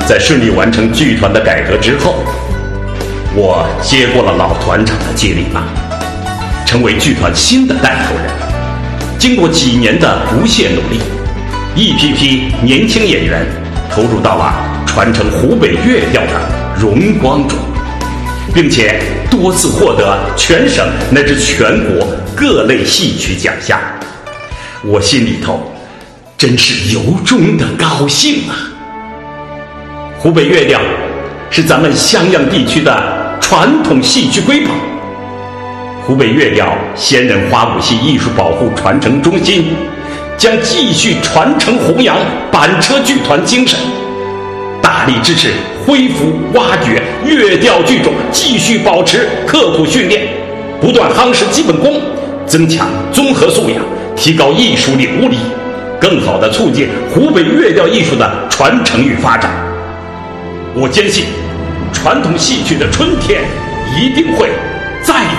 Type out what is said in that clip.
在顺利完成剧团的改革之后，我接过了老团长的接力棒，成为剧团新的带头人。经过几年的不懈努力，一批批年轻演员投入到了传承湖北粤调的荣光中，并且多次获得全省乃至全国各类戏曲奖项。我心里头真是由衷的高兴啊！湖北粤调是咱们襄阳地区的传统戏曲瑰宝。湖北粤调先人花鼓戏艺术保护传承中心将继续传承弘扬板车剧团精神，大力支持恢复挖掘粤调剧种，继续保持刻苦训练，不断夯实基本功，增强综合素养，提高艺术领悟力，更好地促进湖北粤调艺术的传承与发展。我坚信，传统戏曲的春天一定会再